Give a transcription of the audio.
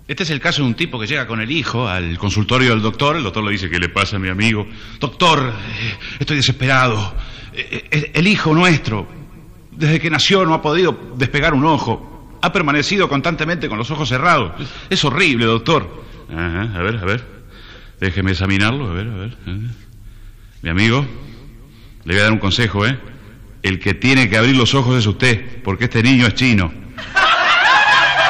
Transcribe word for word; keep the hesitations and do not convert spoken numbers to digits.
Este es el caso de un tipo que llega con el hijo al consultorio del doctor. El doctor le dice: ¿qué le pasa a mi amigo? Doctor, eh, estoy desesperado. Eh, eh, el hijo nuestro, desde que nació, no ha podido despegar un ojo. Ha permanecido constantemente con los ojos cerrados. Es horrible, doctor. Ajá, a ver, a ver. Déjeme examinarlo, a ver, a ver. Mi amigo, le voy a dar un consejo, ¿eh? El que tiene que abrir los ojos es usted, porque este niño es chino.